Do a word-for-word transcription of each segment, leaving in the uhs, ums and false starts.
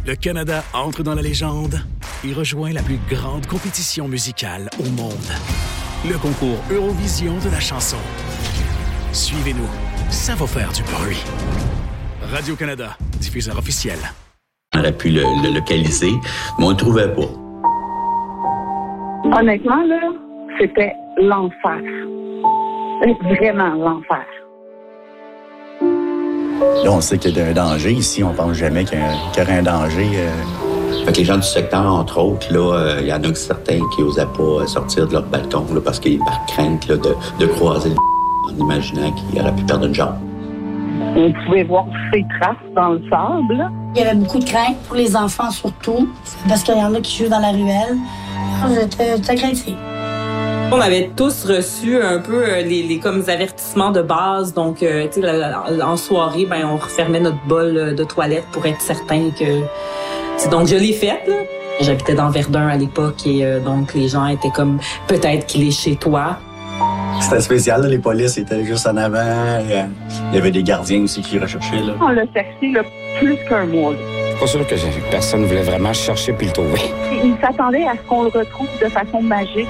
Le Canada entre dans la légende et rejoint la plus grande compétition musicale au monde. Le concours Eurovision de la chanson. Suivez-nous, ça va faire du bruit. Radio-Canada, diffuseur officiel. On aurait pu le, le localiser, mais on ne le trouvait pas. Honnêtement, là, c'était l'enfer. Vraiment l'enfer. Là, on sait qu'il y a un danger ici. On pense jamais qu'il y, a, qu'il y aurait un danger. Euh... Fait que les gens du secteur, entre autres, là, il euh, y en a certains qui n'osaient pas sortir de leur balcon là, parce qu'ils par crainte là, de, de croiser le en imaginant qu'il aurait pu perdre une jambe. On pouvait voir ses traces dans le sable. Il y avait beaucoup de crainte pour les enfants surtout, parce qu'il y en a qui jouent dans la ruelle. J'étais, j'étais craintive. On avait tous reçu un peu les, les comme avertissements de base. Donc, euh, tu sais, en soirée, ben, on refermait notre bol de toilette pour être certain que... Donc, je l'ai faite, là. J'habitais dans Verdun à l'époque et euh, donc les gens étaient comme peut-être qu'il est chez toi. C'était spécial, là, les polices étaient juste en avant. Et, euh, il y avait des gardiens aussi qui recherchaient. Là. On l'a cherché là, plus qu'un mois. Là. Pas sûr que personne ne voulait vraiment chercher puis le trouver. Il s'attendait à ce qu'on le retrouve de façon magique.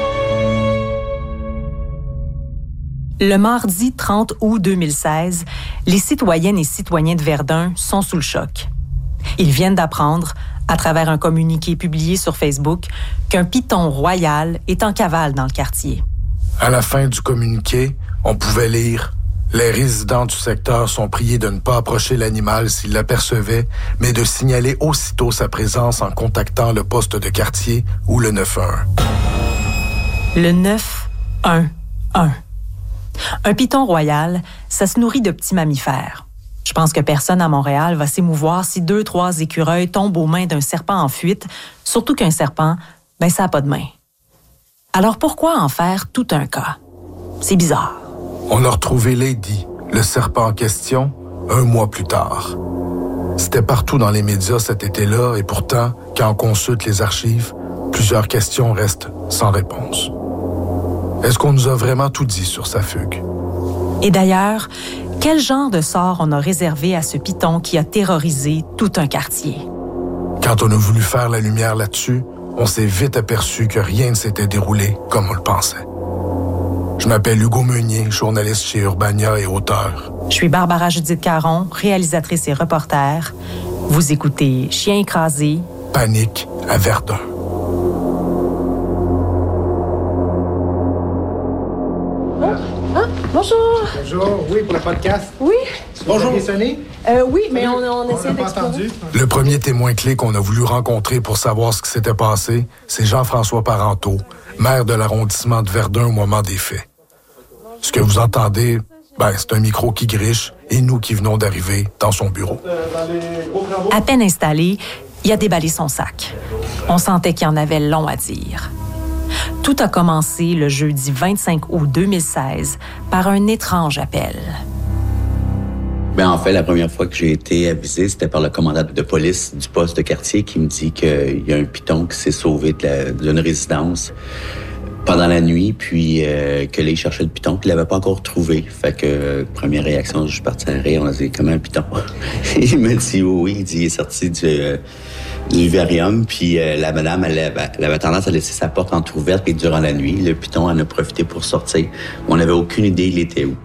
Le mardi trente août deux mille seize, les citoyennes et citoyens de Verdun sont sous le choc. Ils viennent d'apprendre, à travers un communiqué publié sur Facebook, qu'un python royal est en cavale dans le quartier. À la fin du communiqué, on pouvait lire « Les résidents du secteur sont priés de ne pas approcher l'animal s'ils l'apercevaient, mais de signaler aussitôt sa présence en contactant le poste de quartier ou le neuf un un. » Le neuf un un. Un python royal, ça se nourrit de petits mammifères. Je pense que personne à Montréal va s'émouvoir si deux, trois écureuils tombent aux mains d'un serpent en fuite, surtout qu'un serpent, ben ça n'a pas de main. Alors pourquoi en faire tout un cas? C'est bizarre. On a retrouvé Lady, le serpent en question, un mois plus tard. C'était partout dans les médias cet été-là et pourtant, quand on consulte les archives, plusieurs questions restent sans réponse. Est-ce qu'on nous a vraiment tout dit sur sa fugue? Et d'ailleurs, quel genre de sort on a réservé à ce python qui a terrorisé tout un quartier? Quand on a voulu faire la lumière là-dessus, on s'est vite aperçu que rien ne s'était déroulé comme on le pensait. Je m'appelle Hugo Meunier, journaliste chez Urbania et auteur. Je suis Barbara Judith Caron, réalisatrice et reporter. Vous écoutez Chien écrasé. Panique à Verdun. Bonjour. Bonjour. Oui, pour le podcast. Oui. Bonjour. Vous avez sonné? Euh, oui, mais on, on, on essaie d'explorer. Le premier témoin clé qu'on a voulu rencontrer pour savoir ce qui s'était passé, c'est Jean-François Parenteau, maire de l'arrondissement de Verdun au moment des faits. Ce que vous entendez, ben, c'est un micro qui griche et nous qui venons d'arriver dans son bureau. À peine installé, il a déballé son sac. On sentait qu'il en avait long à dire. Tout a commencé le jeudi vingt-cinq août deux mille seize par un étrange appel. Bien, en fait, la première fois que j'ai été avisé, c'était par le commandant de police du poste de quartier qui me dit qu'il y a un python qui s'est sauvé de la, d'une résidence pendant la nuit, puis euh, que là, il cherchait le python, qu'il l'avait pas encore trouvé. Fait que, euh, première réaction, je suis parti à rire, on a dit « Comment un python? » Il me dit « Oui, il dit, il est sorti du... Euh, du vivarium, puis euh, la madame, elle avait, elle avait tendance à laisser sa porte entrouverte, et durant la nuit, le python en a profité pour sortir. On n'avait aucune idée il était où.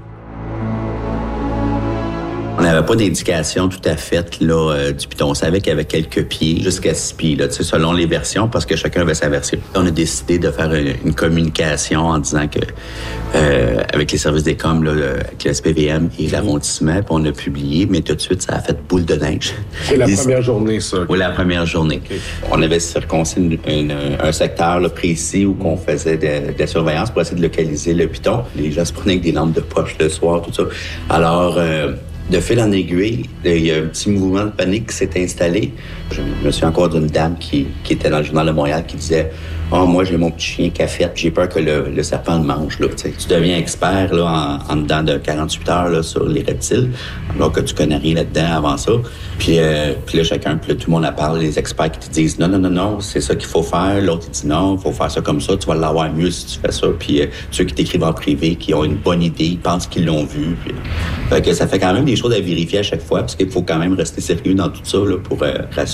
On n'avait pas d'indication tout à fait là, euh, du python. On savait qu'il y avait quelques pieds, jusqu'à six pieds, là, selon les versions, parce que chacun avait sa version. On a décidé de faire une, une communication en disant que, euh, avec les services des coms, là, avec le S P V M et l'arrondissement, puis on a publié, mais tout de suite, ça a fait boule de neige. C'est la les... première journée, ça? Oui, la première journée. Okay. On avait circoncis une, une, un secteur là, précis où on faisait de, de la surveillance pour essayer de localiser le python. Les gens se prenaient avec des lampes de poche le soir, tout ça. Alors... Euh, De fil en aiguille, il y a un petit mouvement de panique qui s'est installé. Je me souviens encore d'une dame qui, qui était dans le Journal de Montréal qui disait « Oh, moi, j'ai mon petit chien cafette, j'ai peur que le, le serpent le mange. » Là, tu deviens expert là, en, en dedans de quarante-huit heures là, sur les reptiles, alors que tu connais rien là-dedans avant ça. Puis, euh, puis là, chacun, puis là, tout le monde en parle, les experts qui te disent « Non, non, non, non, c'est ça qu'il faut faire. » L'autre, il dit « Non, il faut faire ça comme ça, tu vas l'avoir mieux si tu fais ça. » Puis euh, ceux qui t'écrivent en privé, qui ont une bonne idée, ils pensent qu'ils l'ont vu. Puis, fait que ça fait quand même des choses à vérifier à chaque fois, parce qu'il faut quand même rester sérieux dans tout ça là, pour euh, rassurer